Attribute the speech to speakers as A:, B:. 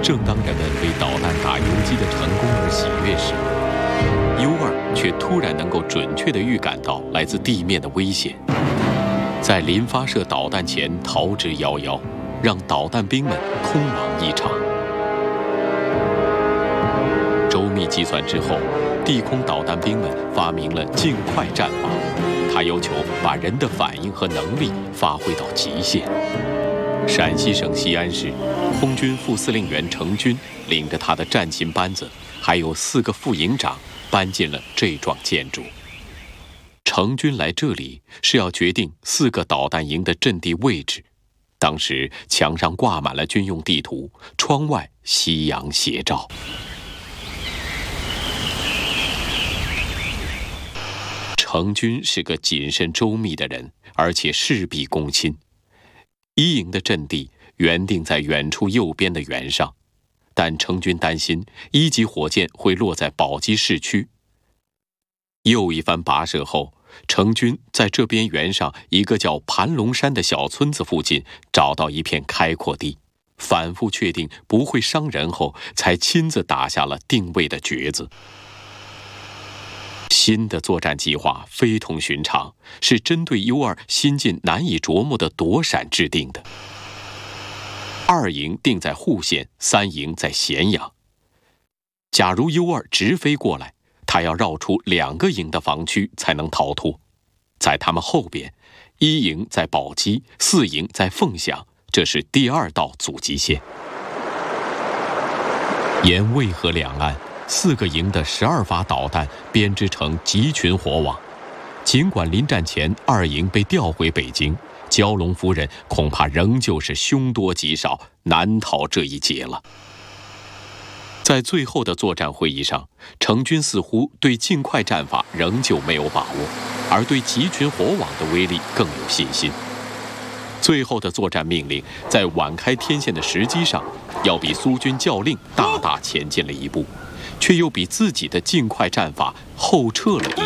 A: 正当人们为导弹打游击的成功而喜悦时，U2却突然能够准确地预感到来自地面的危险，在临发射导弹前逃之夭夭，让导弹兵们空忙一场。周密计算之后，地空导弹兵们发明了尽快战法，他要求把人的反应和能力发挥到极限。陕西省西安市空军副司令员程军领着他的战勤班子，还有4个副营长搬进了这幢建筑。程军来这里是要决定4个导弹营的阵地位置。当时墙上挂满了军用地图，窗外夕阳斜照。程军是个谨慎周密的人，而且事必躬亲。1营的阵地原定在远处右边的原上，但程军担心1级火箭会落在宝鸡市区。又一番跋涉后，程军在这边原上一个叫盘龙山的小村子附近找到一片开阔地，反复确定不会伤人后，才亲自打下了定位的橛子。新的作战计划非同寻常，是针对 U2新近难以琢磨的躲闪制定的。2营定在户县，3营在咸阳。假如 U2直飞过来，他要绕出2个营的防区才能逃脱。在他们后边，1营在宝鸡，4营在凤翔，这是第2道阻击线。沿渭河两岸4个营的12发导弹编织成集群火网。尽管临战前2营被调回北京，蛟龙夫人恐怕仍旧是凶多吉少，难逃这一劫了。在最后的作战会议上，程军似乎对尽快战法仍旧没有把握，而对集群火网的威力更有信心。最后的作战命令在晚开天线的时机上，要比苏军校令大大前进了一步，却又比自己的尽快战法后撤了一步。